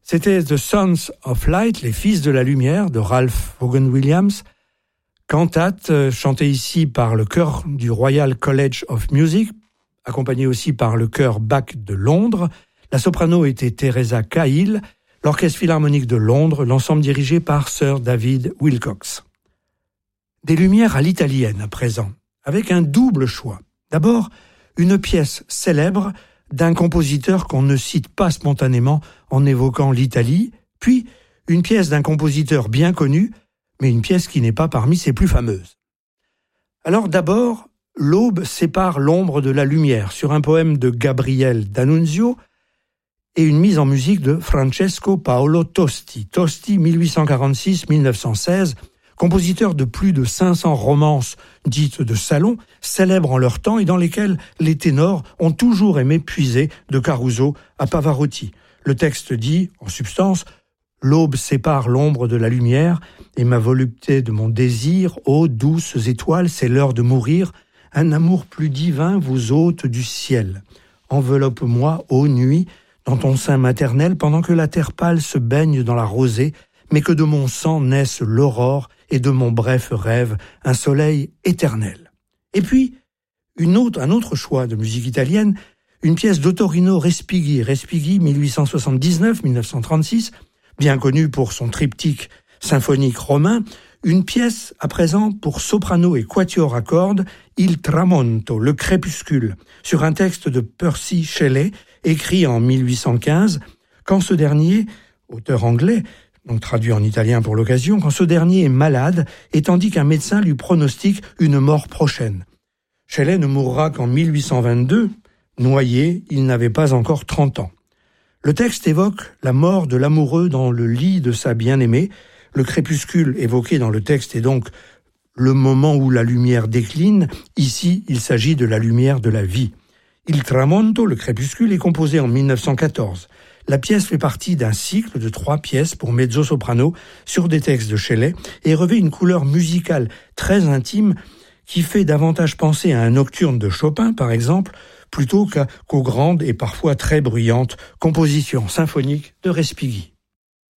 C'était The Sons of Light, les Fils de la Lumière, de Ralph Vaughan Williams, cantate chantée ici par le chœur du Royal College of Music, accompagnée aussi par le chœur Bach de Londres. La soprano était Teresa Cahill, l'Orchestre Philharmonique de Londres, l'ensemble dirigé par Sir David Wilcox. Des lumières à l'italienne à présent, avec un double choix. D'abord, une pièce célèbre d'un compositeur qu'on ne cite pas spontanément en évoquant l'Italie, puis une pièce d'un compositeur bien connu, mais une pièce qui n'est pas parmi ses plus fameuses. Alors d'abord, l'aube sépare l'ombre de la lumière sur un poème de Gabriele D'Annunzio et une mise en musique de Francesco Paolo Tosti. Tosti, 1846-1916, compositeur de plus de 500 romances dites de salon, célèbres en leur temps et dans lesquelles les ténors ont toujours aimé puiser de Caruso à Pavarotti. Le texte dit, en substance, « L'aube sépare l'ombre de la lumière et ma volupté de mon désir, ô douces étoiles, c'est l'heure de mourir. Un amour plus divin vous ôte du ciel. Enveloppe-moi, ô nuit, dans ton sein maternel, pendant que la terre pâle se baigne dans la rosée, mais que de mon sang naisse l'aurore et de mon bref rêve un soleil éternel. » Et puis, un autre choix de musique italienne, une pièce d'Ottorino Respighi, 1879-1936, bien connue pour son triptyque symphonique romain, une pièce à présent pour soprano et quatuor à cordes, Il Tramonto, le crépuscule, sur un texte de Percy Shelley, écrit en 1815, quand ce dernier, auteur anglais, donc traduit en italien pour l'occasion, quand ce dernier est malade et tandis qu'un médecin lui pronostique une mort prochaine. Shelley ne mourra qu'en 1822, noyé, il n'avait pas encore 30 ans. Le texte évoque la mort de l'amoureux dans le lit de sa bien-aimée. Le crépuscule évoqué dans le texte est donc le moment où la lumière décline. Ici, il s'agit de la lumière de la vie. Il Tramonto, le crépuscule, est composé en 1914. La pièce fait partie d'un cycle de 3 pièces pour mezzo-soprano sur des textes de Shelley et revêt une couleur musicale très intime qui fait davantage penser à un nocturne de Chopin, par exemple, plutôt qu'aux grandes et parfois très bruyantes compositions symphoniques de Respighi.